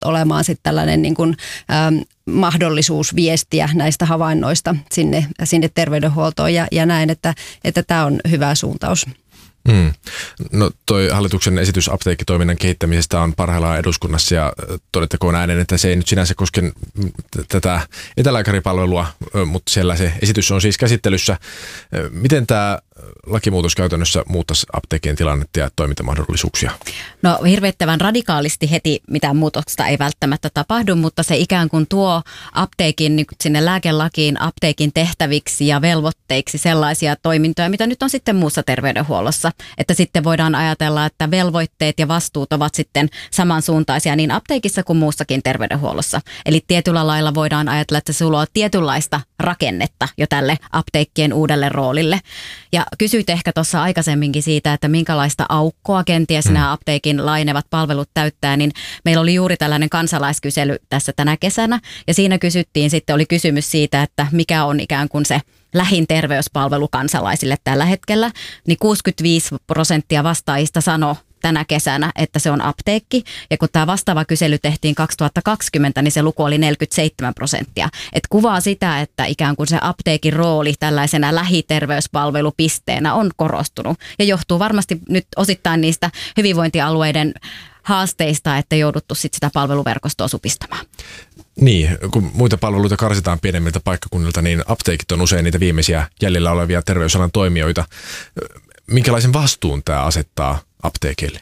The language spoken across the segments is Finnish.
olemaan sitten tällainen niin kuin, mahdollisuus viestiä näistä havainnoista sinne terveydenhuoltoon ja näin, että tämä on hyvä suuntaus. No toi hallituksen esitys apteekkitoiminnan kehittämisestä on parhaillaan eduskunnassa ja todettakoon ääneen, että se ei nyt sinänsä koske tätä etälääkäripalvelua, mutta siellä se esitys on siis käsittelyssä. Miten tämä lakimuutos käytännössä muuttaisi apteekkien tilannetta ja toimintamahdollisuuksia? No hirvettävän radikaalisti heti mitään muutosta ei välttämättä tapahdu, mutta se ikään kuin tuo apteekin sinne lääkelakiin apteekin tehtäviksi ja velvoitteiksi sellaisia toimintoja, mitä nyt on sitten muussa terveydenhuollossa. Että sitten voidaan ajatella, että velvoitteet ja vastuut ovat sitten samansuuntaisia niin apteekissa kuin muussakin terveydenhuollossa. Eli tietyllä lailla voidaan ajatella, että se luo tietynlaista rakennetta jo tälle apteekkien uudelle roolille. Ja kysyit ehkä tuossa aikaisemminkin siitä, että minkälaista aukkoa kenties nämä apteekin laajenevat palvelut täyttää, niin meillä oli juuri tällainen kansalaiskysely tässä tänä kesänä, ja siinä kysyttiin sitten, oli kysymys siitä, että mikä on ikään kuin se lähin terveyspalvelu kansalaisille tällä hetkellä, niin 65% vastaajista sanoi tänä kesänä, että se on apteekki. Ja kun tämä vastaava kysely tehtiin 2020, niin se luku oli 47%. Et kuvaa sitä, että ikään kuin se apteekin rooli tällaisena lähiterveyspalvelupisteenä on korostunut. Ja johtuu varmasti nyt osittain niistä hyvinvointialueiden haasteista, että jouduttu sit sitä palveluverkostoa supistamaan. Niin, kun muita palveluita karsitaan pienemmiltä paikkakunnilta, niin apteekit on usein niitä viimeisiä jäljellä olevia terveysalan toimijoita. Minkälaisen vastuun tämä asettaa apteekille?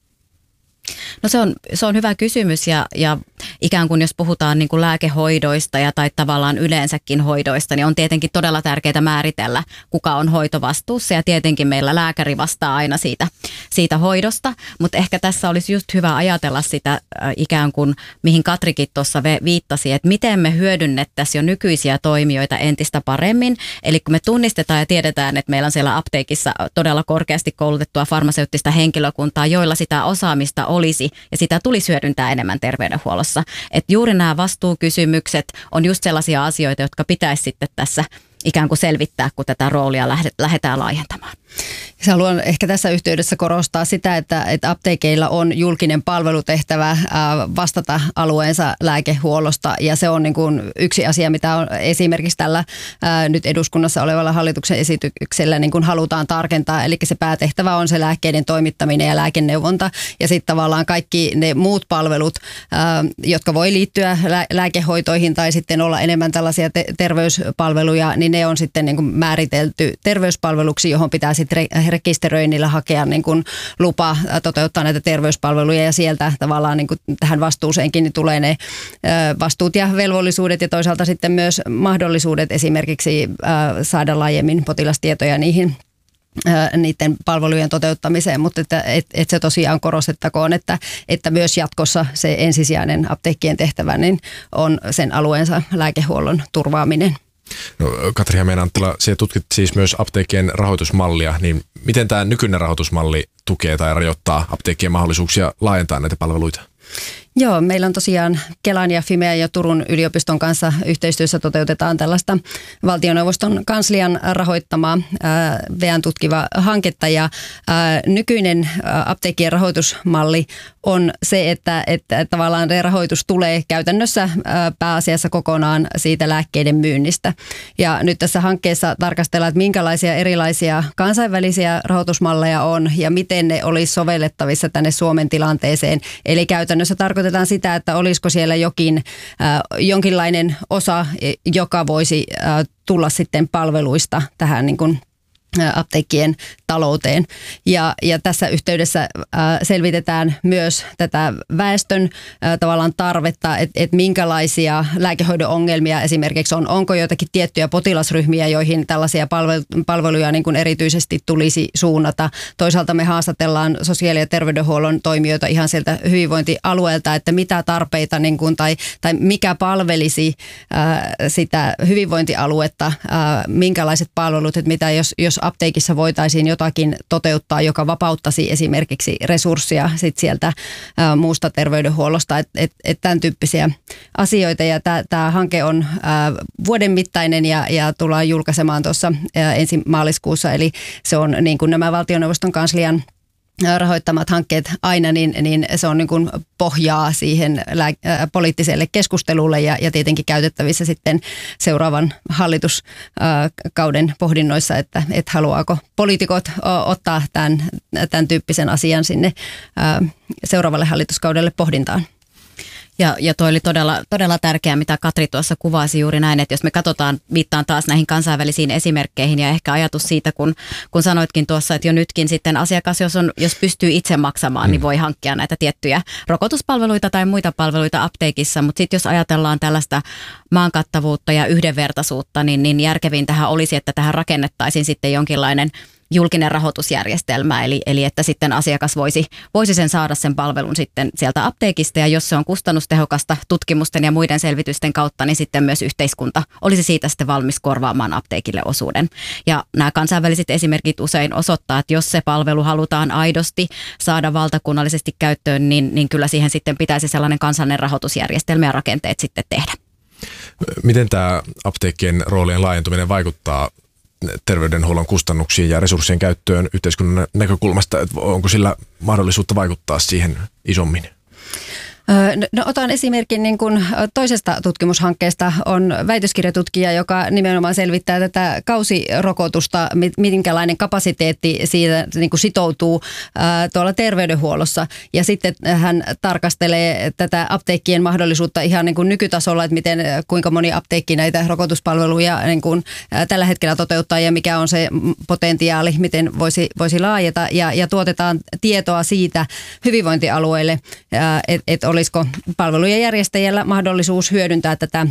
No se on hyvä kysymys ja ikään kuin jos puhutaan niin kuin lääkehoidoista tai tavallaan yleensäkin hoidoista, niin on tietenkin todella tärkeää määritellä, kuka on hoitovastuussa ja tietenkin meillä lääkäri vastaa aina siitä hoidosta, mutta ehkä tässä olisi just hyvä ajatella sitä ikään kuin, mihin Katrikin tuossa viittasi, että miten me hyödynnettäisiin jo nykyisiä toimijoita entistä paremmin, eli kun me tunnistetaan ja tiedetään, että meillä on siellä apteekissa todella korkeasti koulutettua farmaseuttista henkilökuntaa, joilla sitä osaamista olisi ja sitä tulisi hyödyntää enemmän terveydenhuollossa. Että juuri nämä vastuukysymykset on just sellaisia asioita, jotka pitäisi sitten tässä ikään kuin selvittää, kun tätä roolia lähdetään laajentamaan. Haluan ehkä tässä yhteydessä korostaa sitä, että apteekeilla on julkinen palvelutehtävä vastata alueensa lääkehuollosta ja se on niin kuin yksi asia, mitä on esimerkiksi tällä nyt eduskunnassa olevalla hallituksen esityksellä niin kuin halutaan tarkentaa. Eli se päätehtävä on se lääkkeiden toimittaminen ja lääkeneuvonta ja sitten tavallaan kaikki ne muut palvelut, jotka voi liittyä lääkehoitoihin tai sitten olla enemmän tällaisia terveyspalveluja, niin ne on sitten niin kuin määritelty terveyspalveluksi, johon pitää sitten rekisteröinnillä hakea niin kuin lupa toteuttaa näitä terveyspalveluja ja sieltä tavallaan niin kuin tähän vastuuseenkin niin tulee ne vastuut ja velvollisuudet ja toisaalta sitten myös mahdollisuudet esimerkiksi saada laajemmin potilastietoja niiden palvelujen toteuttamiseen, mutta että se tosiaan korostettakoon, että myös jatkossa se ensisijainen apteekkien tehtävä niin on sen alueensa lääkehuollon turvaaminen. No, Katri Hämeen-Anttila, sinä tutkit siis myös apteekkien rahoitusmallia, niin miten tämä nykyinen rahoitusmalli tukee tai rajoittaa apteekkien mahdollisuuksia laajentaa näitä palveluita? Joo, meillä on tosiaan Kelan ja Fimean ja Turun yliopiston kanssa yhteistyössä toteutetaan tällaista valtioneuvoston kanslian rahoittamaa VEAn tutkiva hanketta ja nykyinen apteekkien rahoitusmalli on se, että tavallaan rahoitus tulee käytännössä pääasiassa kokonaan siitä lääkkeiden myynnistä. Ja nyt tässä hankkeessa tarkastellaan, että minkälaisia erilaisia kansainvälisiä rahoitusmalleja on ja miten ne olisi sovellettavissa tänne Suomen tilanteeseen. Eli käytännössä tarkoitetaan sitä, että olisiko siellä jonkinlainen osa, joka voisi tulla sitten palveluista tähän niin kuin apteekkien talouteen. Ja tässä yhteydessä selvitetään myös tätä väestön tavallaan tarvetta, että minkälaisia lääkehoidon ongelmia esimerkiksi on. Onko joitakin tiettyjä potilasryhmiä, joihin tällaisia palveluja niin kuin erityisesti tulisi suunnata. Toisaalta me haastatellaan sosiaali- ja terveydenhuollon toimijoita ihan sieltä hyvinvointialueelta, että mitä tarpeita niin kuin, tai mikä palvelisi sitä hyvinvointialuetta, minkälaiset palvelut, että mitä jos apteekissa voitaisiin jotakin toteuttaa, joka vapauttaisi esimerkiksi resurssia sit sieltä muusta terveydenhuollosta, että tämän tyyppisiä asioita. Ja tämä hanke on vuoden mittainen ja tullaan julkaisemaan tuossa ensi maaliskuussa, eli se on niin kuin nämä valtioneuvoston kanslian rahoittamat hankkeet aina, niin se on niin kuin pohjaa siihen poliittiselle keskustelulle ja tietenkin käytettävissä sitten seuraavan hallituskauden pohdinnoissa, että haluaako poliitikot ottaa tämän tyyppisen asian sinne seuraavalle hallituskaudelle pohdintaan. Ja toi oli todella tärkeää, mitä Katri tuossa kuvasi juuri näin, että jos me katsotaan, viittaan taas näihin kansainvälisiin esimerkkeihin ja ehkä ajatus siitä, kun sanoitkin tuossa, että jo nytkin sitten asiakas, jos pystyy itse maksamaan, niin voi hankkia näitä tiettyjä rokotuspalveluita tai muita palveluita apteekissa, mutta sitten jos ajatellaan tällaista maankattavuutta ja yhdenvertaisuutta, niin järkevintähän olisi, että tähän rakennettaisiin sitten jonkinlainen julkinen rahoitusjärjestelmä, eli että sitten asiakas voisi sen saada sen palvelun sitten sieltä apteekista, ja jos se on kustannustehokasta tutkimusten ja muiden selvitysten kautta, niin sitten myös yhteiskunta olisi siitä sitten valmis korvaamaan apteekille osuuden. Ja nämä kansainväliset esimerkit usein osoittaa, että jos se palvelu halutaan aidosti saada valtakunnallisesti käyttöön, niin kyllä siihen sitten pitäisi sellainen kansallinen rahoitusjärjestelmä ja rakenteet sitten tehdä. Miten tämä apteekkien roolien laajentuminen vaikuttaa terveydenhuollon kustannuksiin ja resurssien käyttöön yhteiskunnan näkökulmasta, että onko sillä mahdollisuutta vaikuttaa siihen isommin? No, otan esimerkin niin kuin toisesta tutkimushankkeesta. On väitöskirjatutkija, joka nimenomaan selvittää tätä kausirokotusta, minkälainen kapasiteetti siitä niin kuin sitoutuu tuolla terveydenhuollossa. Ja sitten hän tarkastelee tätä apteekkien mahdollisuutta ihan niin kuin nykytasolla, että kuinka moni apteekki näitä rokotuspalveluja niin kuin tällä hetkellä toteuttaa ja mikä on se potentiaali, miten voisi laajata. Ja tuotetaan tietoa siitä hyvinvointialueille, että olisiko palvelujen järjestäjällä mahdollisuus hyödyntää tätä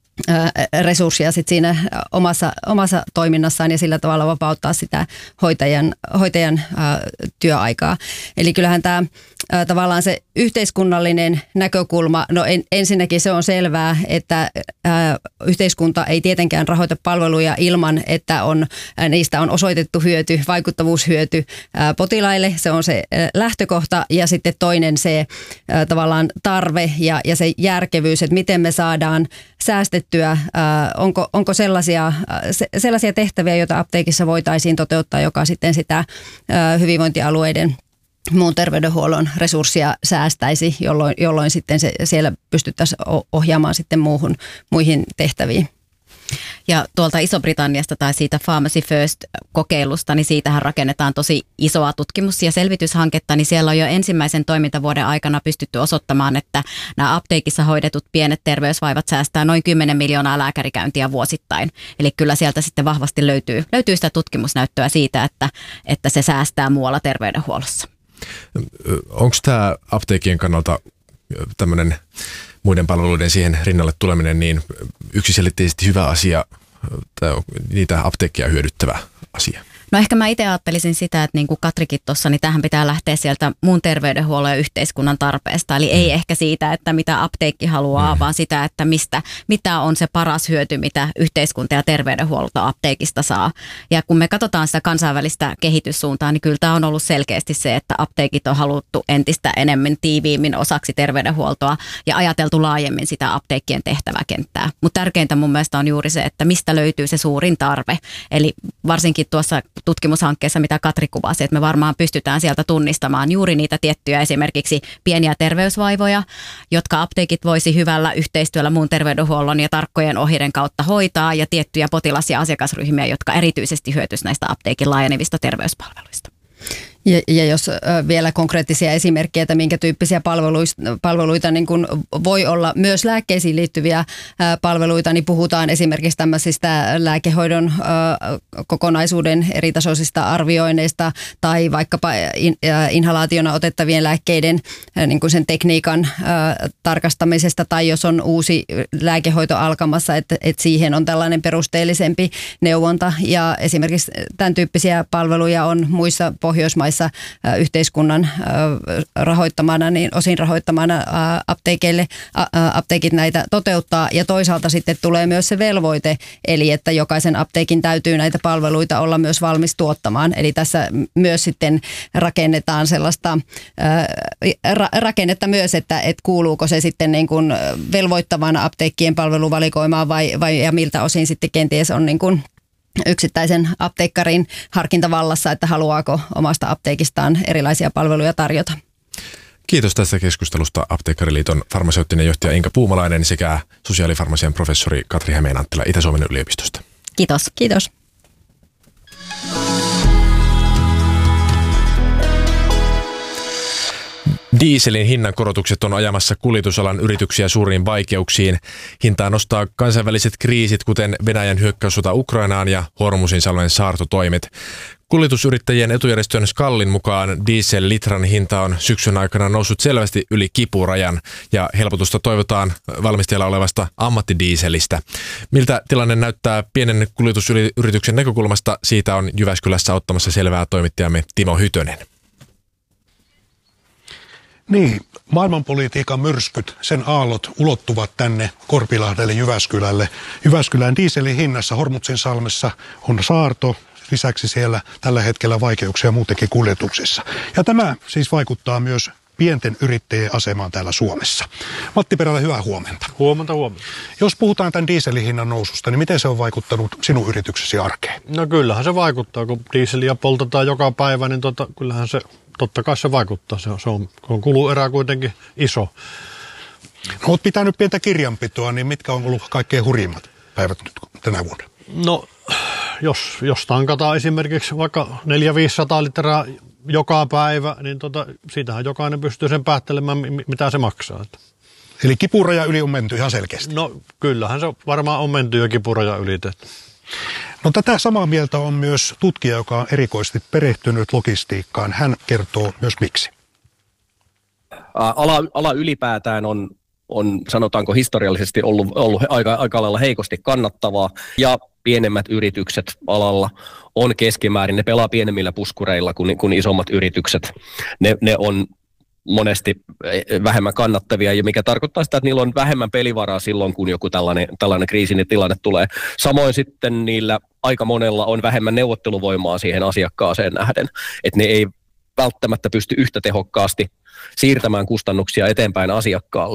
resurssia sit siinä omassa toiminnassaan ja sillä tavalla vapauttaa sitä hoitajan työaikaa. Eli kyllähän tämä tavallaan se yhteiskunnallinen näkökulma, no ensinnäkin se on selvää, että yhteiskunta ei tietenkään rahoita palveluja ilman, että niistä on osoitettu hyöty, vaikuttavuushyöty potilaille. Se on se lähtökohta ja sitten toinen se tavallaan tarve ja se järkevyys, että miten me saadaan säästettyä, onko sellaisia tehtäviä, joita apteekissa voitaisiin toteuttaa, joka sitten sitä hyvinvointialueiden muun terveydenhuollon resurssia säästäisi, jolloin sitten siellä pystyttäisiin ohjaamaan sitten muihin tehtäviin. Ja tuolta Iso-Britanniasta tai siitä Pharmacy First-kokeilusta, niin siitähän rakennetaan tosi isoa tutkimus- ja selvityshanketta, niin siellä on jo ensimmäisen toimintavuoden aikana pystytty osoittamaan, että nämä apteekissa hoidetut pienet terveysvaivat säästää noin 10 miljoonaa lääkärikäyntiä vuosittain. Eli kyllä sieltä sitten vahvasti löytyy sitä tutkimusnäyttöä siitä, että se säästää muualla terveydenhuollossa. Onko tämä apteekien kannalta tämmöinen muiden palveluiden siihen rinnalle tuleminen niin yksiselitteisesti hyvä asia tai niitä apteekkeja hyödyttävä asia? No ehkä mä itse ajattelisin sitä, että niin kuin Katrikin tuossa, niin tähän pitää lähteä sieltä muun terveydenhuollon ja yhteiskunnan tarpeesta. Eli ei ehkä siitä, että mitä apteekki haluaa, vaan sitä, että mitä on se paras hyöty, mitä yhteiskunta ja terveydenhuolto apteekista saa. Ja kun me katsotaan sitä kansainvälistä kehityssuuntaa, niin kyllä tämä on ollut selkeästi se, että apteekit on haluttu entistä enemmän tiiviimmin osaksi terveydenhuoltoa ja ajateltu laajemmin sitä apteekkien tehtäväkenttää. Mutta tärkeintä mun mielestä on juuri se, että mistä löytyy se suurin tarve. Eli varsinkin tuossa tutkimushankkeessa, mitä Katri kuvasi, että me varmaan pystytään sieltä tunnistamaan juuri niitä tiettyjä esimerkiksi pieniä terveysvaivoja, jotka apteekit voisi hyvällä yhteistyöllä muun terveydenhuollon ja tarkkojen ohjeiden kautta hoitaa ja tiettyjä potilas- ja asiakasryhmiä, jotka erityisesti hyötyisivät näistä apteekin laajenevista terveyspalveluista. Ja jos vielä konkreettisia esimerkkejä, että minkä tyyppisiä palveluita niin kuin voi olla myös lääkkeisiin liittyviä palveluita, niin puhutaan esimerkiksi tämmöisistä lääkehoidon kokonaisuuden eritasoisista arvioinneista tai vaikkapa inhalaationa otettavien lääkkeiden niin kuin sen tekniikan tarkastamisesta tai jos on uusi lääkehoito alkamassa, että siihen on tällainen perusteellisempi neuvonta ja esimerkiksi tämän tyyppisiä palveluja on muissa Pohjoismaissa yhteiskunnan rahoittamana, niin osin rahoittamana apteekit näitä toteuttaa ja toisaalta sitten tulee myös se velvoite, eli että jokaisen apteekin täytyy näitä palveluita olla myös valmis tuottamaan. Eli tässä myös sitten rakennetaan sellaista rakennetta myös, että kuuluuko se sitten niin kuin velvoittavana apteekkien palveluvalikoimaan vai ja miltä osin sitten kenties on niin kuin yksittäisen apteekkarin harkintavallassa, että haluaako omasta apteekistaan erilaisia palveluja tarjota. Kiitos tästä keskustelusta Apteekkariliiton farmaseuttinen johtaja Inka Puumalainen sekä sosiaalifarmasian professori Katri Hämeenanttila Itä-Suomen yliopistosta. Kiitos. Kiitos. Dieselin hinnankorotukset on ajamassa kuljetusalan yrityksiä suuriin vaikeuksiin. Hintaa nostaa kansainväliset kriisit, kuten Venäjän hyökkäyssota Ukrainaan ja Hormuzinsalmen saartotoimet. Kuljetusyrittäjien etujärjestön Skallin mukaan diesel-litran hinta on syksyn aikana noussut selvästi yli kipurajan ja helpotusta toivotaan valmistajalla olevasta ammattidieselistä. Miltä tilanne näyttää pienen kuljetusyrityksen näkökulmasta? Siitä on Jyväskylässä ottamassa selvää toimittajamme Timo Hytönen. Niin, maailmanpolitiikan myrskyt, sen aallot ulottuvat tänne Korpilahdelle, Jyväskylälle. Jyväskylän dieselin hinnassa Hormuzinsalmessa on saarto, lisäksi siellä tällä hetkellä vaikeuksia muutenkin kuljetuksissa. Ja tämä siis vaikuttaa myös pienten yrittäjien asemaan täällä Suomessa. Matti Perälä, hyvää huomenta. Huomenta. Jos puhutaan tämän dieselin hinnan noususta, niin miten se on vaikuttanut sinun yrityksesi arkeen? No kyllähän se vaikuttaa, kun dieseliä poltetaan joka päivä, niin kyllähän se, totta kai se vaikuttaa. Se on kuluerä kuitenkin iso. No, olet pitänyt pientä kirjanpitoa, niin mitkä on ollut kaikkein hurjimmat päivät nyt tänä vuonna? No, jos tankataan esimerkiksi vaikka 400-500 litraa joka päivä, niin siitähän jokainen pystyy sen päättelemään, mitä se maksaa. Eli kipuraja yli on menty ihan selkeästi. No kyllähän se varmaan on menty jo kipuraja ylitetty. No tätä samaa mieltä on myös tutkija, joka on erikoisesti perehtynyt logistiikkaan. Hän kertoo myös miksi. Ala ylipäätään on sanotaanko historiallisesti ollut aika lailla heikosti kannattavaa ja pienemmät yritykset alalla on keskimäärin, ne pelaa pienemmillä puskureilla kuin isommat yritykset. Ne on monesti vähemmän kannattavia, ja mikä tarkoittaa sitä, että niillä on vähemmän pelivaraa silloin, kun joku tällainen kriisinen tilanne tulee. Samoin sitten niillä aika monella on vähemmän neuvotteluvoimaa siihen asiakkaaseen nähden, että ne ei välttämättä pysty yhtä tehokkaasti siirtämään kustannuksia eteenpäin asiakkaalle.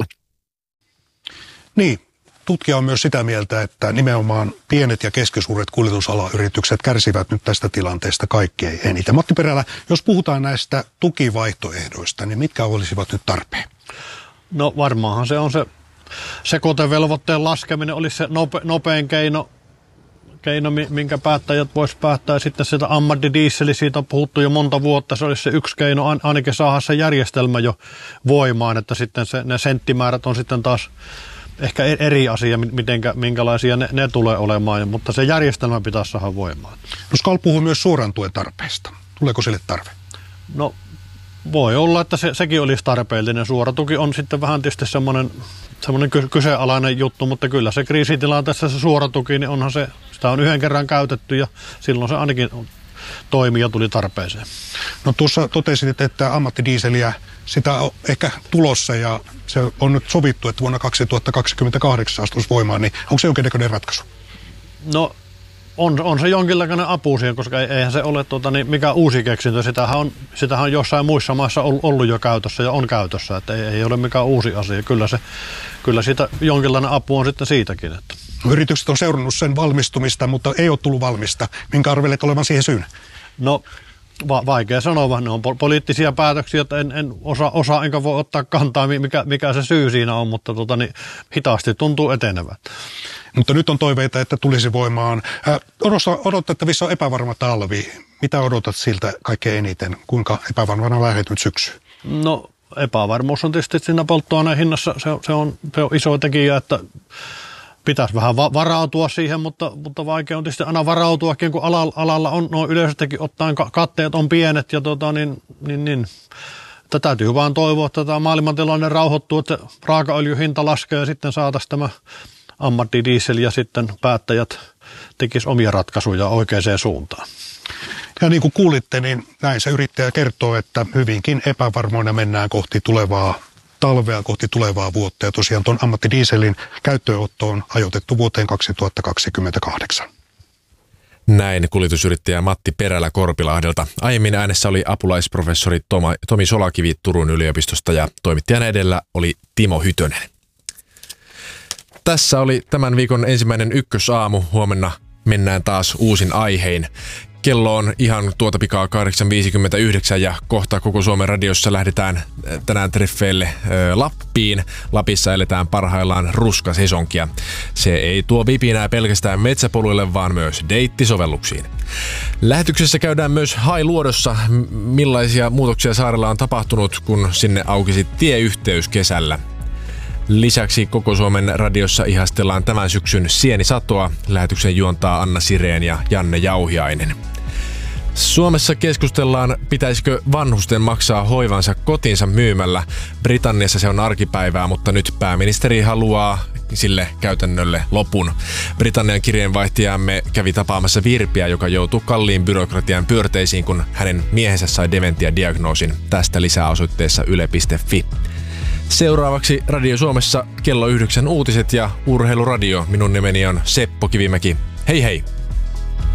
Niin, tutkija on myös sitä mieltä, että nimenomaan pienet ja keskisuuret kuljetusalayritykset kärsivät nyt tästä tilanteesta kaikkein eniten. Matti Perälä, jos puhutaan näistä tukivaihtoehdoista, niin mitkä olisivat nyt tarpeen? No varmaanhan se on se sekoitevelvoitteen laskeminen olisi se nopein keino, minkä päättäjät vois päättää. Sitten sitä ammattidieseli, siitä on puhuttu jo monta vuotta. Se olisi se yksi keino ainakin saada se järjestelmä jo voimaan, että sitten ne senttimäärät on sitten taas ehkä eri asia, minkälaisia ne tulee olemaan, mutta se järjestelmä pitäisi saada voimaan. No Skal puhuu myös suoran tuen tarpeesta. Tuleeko sille tarve? No voi olla, että sekin olisi tarpeellinen. Suora tuki on sitten vähän tietysti semmoinen kyseenalainen juttu, mutta kyllä se kriisitilanteessa se suora tuki, niin onhan sitä on yhden kerran käytetty ja silloin se ainakin toimi ja tuli tarpeeseen. No tuossa totesit, että ammattidieseliä sitä on ehkä tulossa ja se on nyt sovittu, että vuonna 2028 astuisi voimaan, niin onko se jonkinnäköinen ratkaisu? No on se jonkinlainen apu siihen, koska eihän se ole mikä uusi keksintö. Sitähän on jossain muissa maissa ollut jo käytössä ja on käytössä, että ei ole mikään uusi asia. Kyllä siitä jonkinlainen apu on sitten siitäkin. Että. Yritykset on seurannut sen valmistumista, mutta ei ole tullut valmista. Minkä arvelet olevan siihen syyn? No vaikea sanoa, ne on poliittisia päätöksiä, että en osaa enkä voi ottaa kantaa, mikä se syy siinä on, mutta hitaasti tuntuu etenevän. Mutta nyt on toiveita, että tulisi voimaan. Odotettavissa on epävarma talvi. Mitä odotat siltä kaikkein eniten? Kuinka epävarmana lähdet nyt syksyyn? No epävarmuus on tietysti siinä polttoaineen hinnassa. Se on iso tekijä, että pitäisi vähän varautua siihen, mutta vaikea on tietysti aina varautuakin, kun alalla on yleisestikin ottaen katteet on pienet ja niin. Täytyy vaan toivoa, että tämä maailmantilanne rauhoittuu, että raakaöljyn hinta laskee ja sitten saataisiin tämä ammattidiesel ja sitten päättäjät tekisivät omia ratkaisuja oikeaan suuntaan. Ja niin kuin kuulitte, niin näin se yrittäjä kertoo, että hyvinkin epävarmoina mennään kohti tulevaa talvea, kohti tulevaa vuotta. Ja tosiaan tuon ammattidieselin käyttöönotto on ajoitettu vuoteen 2028. Näin kuljetusyrittäjä Matti Perälä Korpilahdelta. Aiemmin äänessä oli apulaisprofessori Tomi Solakivi Turun yliopistosta ja toimittajana edellä oli Timo Hytönen. Tässä oli tämän viikon ensimmäinen Ykkösaamu. Huomenna mennään taas uusin aihein. Kello on ihan tuota pikaa 8.59 ja kohta Koko Suomen radiossa lähdetään tänään treffeille Lappiin. Lapissa eletään parhaillaan ruskasesonkia. Se ei tuo vipinää pelkästään metsäpoluille, vaan myös deittisovelluksiin. Lähetyksessä käydään myös Hailuodossa, millaisia muutoksia saarella on tapahtunut, kun sinne aukesi tieyhteys kesällä. Lisäksi Koko Suomen radiossa ihastellaan tämän syksyn sienisatoa. Lähetyksen juontaa Anna Sireen ja Janne Jauhiainen. Suomessa keskustellaan, pitäisikö vanhusten maksaa hoivansa kotinsa myymällä. Britanniassa se on arkipäivää, mutta nyt pääministeri haluaa sille käytännölle lopun. Britannian kirjeenvaihtajamme kävi tapaamassa Virpiä, joka joutui kalliin byrokratian pyörteisiin, kun hänen miehensä sai dementia-diagnoosin. Tästä lisää osoitteessa yle.fi. Seuraavaksi Radio Suomessa kello 9 uutiset ja Urheiluradio. Minun nimeni on Seppo Kivimäki. Hei hei!